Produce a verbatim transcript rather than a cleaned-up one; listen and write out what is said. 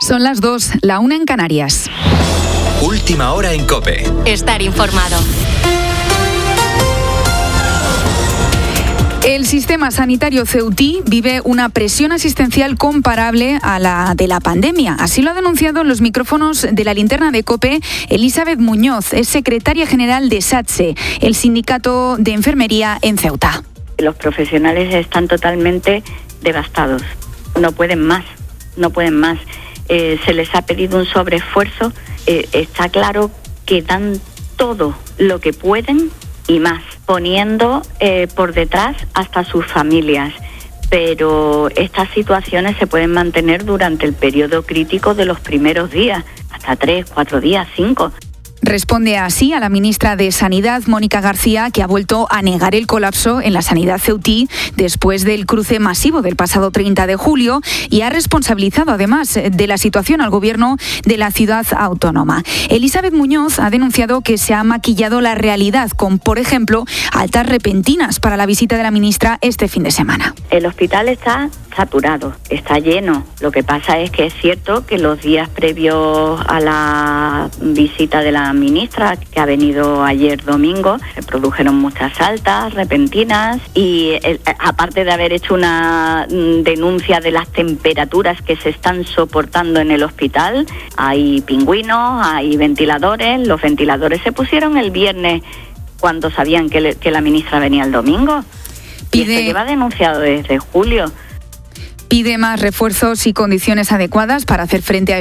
Son las dos, la una en Canarias. Última hora en COPE. Estar informado. El sistema sanitario ceutí vive una presión asistencial comparable a la de la pandemia. Así lo ha denunciado en los micrófonos de la linterna de COPE Elizabeth Muñoz, es secretaria general de SATSE, el sindicato de enfermería en Ceuta. Los profesionales están totalmente devastados, no pueden más, no pueden más. Eh, se les ha pedido un sobreesfuerzo, eh, está claro que dan todo lo que pueden y más, poniendo eh, por detrás hasta sus familias. Pero estas situaciones se pueden mantener durante el periodo crítico de los primeros días, hasta tres, cuatro días, cinco. Responde así a la ministra de Sanidad, Mónica García, que ha vuelto a negar el colapso en la sanidad ceutí después del cruce masivo del pasado treinta de julio y ha responsabilizado además de la situación al gobierno de la ciudad autónoma. Elizabeth Muñoz ha denunciado que se ha maquillado la realidad con, por ejemplo, altas repentinas para la visita de la ministra este fin de semana. El hospital está saturado, está lleno. Lo que pasa es que es cierto que los días previos a la visita de la ministra, que ha venido ayer domingo, se produjeron muchas altas, repentinas, y eh, aparte de haber hecho una mm, denuncia de las temperaturas que se están soportando en el hospital, hay pingüinos, hay ventiladores. Los ventiladores se pusieron el viernes cuando sabían que, le, que la ministra venía el domingo. Pide... Y esto lleva denunciado desde julio. Pide más refuerzos y condiciones adecuadas para hacer frente a